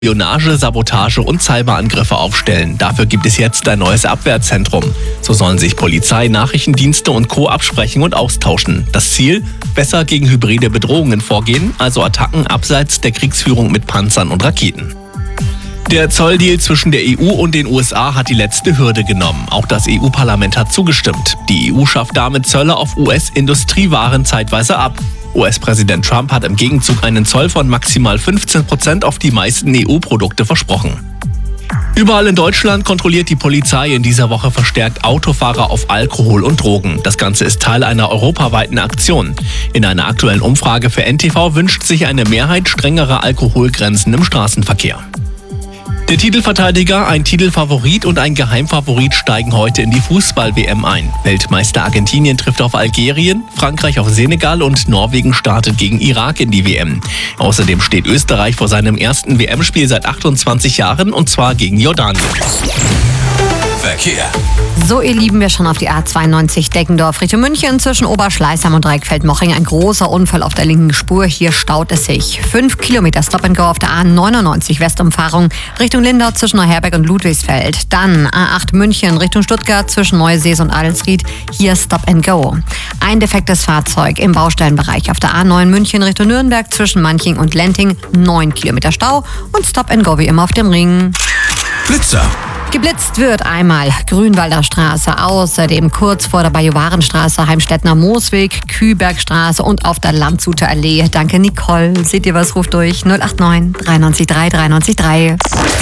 Spionage, Sabotage und Cyberangriffe aufstellen. Dafür gibt es jetzt ein neues Abwehrzentrum. So sollen sich Polizei, Nachrichtendienste und Co. absprechen und austauschen. Das Ziel? Besser gegen hybride Bedrohungen vorgehen, also Attacken abseits der Kriegsführung mit Panzern und Raketen. Der Zolldeal zwischen der EU und den USA hat die letzte Hürde genommen. Auch das EU-Parlament hat zugestimmt. Die EU schafft damit Zölle auf US-Industriewaren zeitweise ab. US-Präsident Trump hat im Gegenzug einen Zoll von maximal 15% auf die meisten EU-Produkte versprochen. Überall in Deutschland kontrolliert die Polizei in dieser Woche verstärkt Autofahrer auf Alkohol und Drogen. Das Ganze ist Teil einer europaweiten Aktion. In einer aktuellen Umfrage für NTV wünscht sich eine Mehrheit strengere Alkoholgrenzen im Straßenverkehr. Der Titelverteidiger, ein Titelfavorit und ein Geheimfavorit steigen heute in die Fußball-WM ein. Weltmeister Argentinien trifft auf Algerien, Frankreich auf Senegal und Norwegen startet gegen Irak in die WM. Außerdem steht Österreich vor seinem ersten WM-Spiel seit 28 Jahren und zwar gegen Jordanien. Verkehr. So, ihr Lieben, wir schauen auf die A92 Deggendorf Richtung München. Zwischen Oberschleißheim und Dreieckfeld-Moching ein großer Unfall auf der linken Spur. Hier staut es sich. 5 Kilometer Stop and Go auf der A99 Westumfahrung Richtung Lindau zwischen Neuherberg und Ludwigsfeld. Dann A8 München Richtung Stuttgart zwischen Neusees und Adelsried. Hier Stop and Go. Ein defektes Fahrzeug im Baustellenbereich auf der A9 München Richtung Nürnberg zwischen Manching und Lenting. 9 Kilometer Stau und Stop and Go wie immer auf dem Ring. Blitzer. Geblitzt wird einmal Grünwalder Straße, außerdem kurz vor der Bajuwarenstraße, Heimstettner Moosweg, Kühlbergstraße und auf der Landshuter Allee. Danke, Nicole. Seht ihr was? Ruft durch 089 93 3 93 3.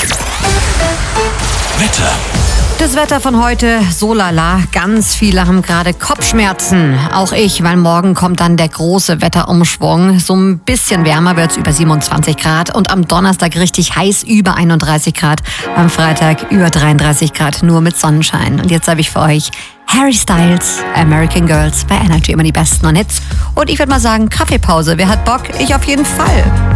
Wetter. Das Wetter von heute, so lala. Ganz viele haben gerade Kopfschmerzen. Auch ich, weil morgen kommt dann der große Wetterumschwung. So ein bisschen wärmer wird's, über 27 Grad. Und am Donnerstag richtig heiß, über 31 Grad. Am Freitag über 33 Grad, nur mit Sonnenschein. Und jetzt habe ich für euch Harry Styles, American Girls bei Energy, immer die besten Hits. Und ich würde mal sagen, Kaffeepause. Wer hat Bock? Ich auf jeden Fall.